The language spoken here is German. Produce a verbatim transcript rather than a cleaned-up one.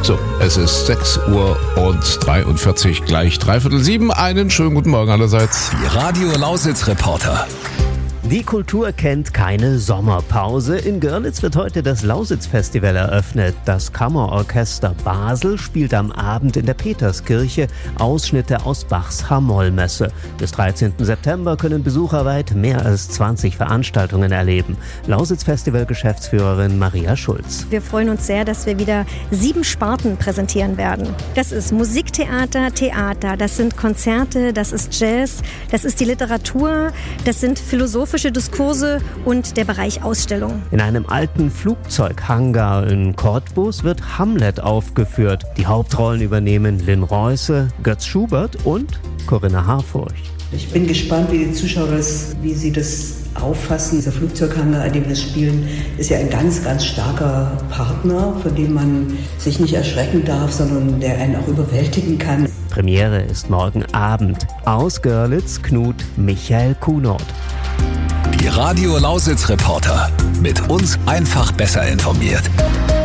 So, es ist sechs Uhr und dreiundvierzig, gleich dreiviertel sieben. Einen schönen guten Morgen allerseits. Die Radio Lausitz Reporter. Die Kultur kennt keine Sommerpause. In Görlitz wird heute das Lausitz-Festival eröffnet. Das Kammerorchester Basel spielt am Abend in der Peterskirche Ausschnitte aus Bachs Hamollmesse. Bis dreizehnten September können Besucher weit mehr als zwanzig Veranstaltungen erleben. Lausitz-Festival-Geschäftsführerin Maria Schulz. Wir freuen uns sehr, dass wir wieder sieben Sparten präsentieren werden. Das ist Musiktheater, Theater, das sind Konzerte, das ist Jazz, das ist die Literatur, das sind philosophische Diskurse und der Bereich Ausstellung. In einem alten Flugzeughangar in Cottbus wird Hamlet aufgeführt. Die Hauptrollen übernehmen Lynn Reuse, Götz Schubert und Corinna Harfurch. Ich bin gespannt, wie die Zuschauer das, wie sie das auffassen. Dieser Flugzeughangar, an dem wir spielen, ist ja ein ganz, ganz starker Partner, von dem man sich nicht erschrecken darf, sondern der einen auch überwältigen kann. Premiere ist morgen Abend. Aus Görlitz, Knut Michael Kuhnort. Die Radio Lausitz Reporter. Mit uns einfach besser informiert.